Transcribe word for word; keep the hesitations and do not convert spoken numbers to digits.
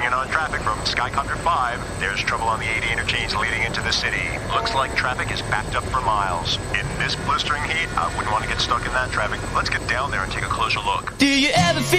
in on traffic from Skycopter five. There's trouble on the eighty interchange leading into the city. Looks like traffic is backed up for miles. In this blistering heat, I wouldn't want to get stuck in that traffic. Let's get down there and take a closer look. Do you ever feel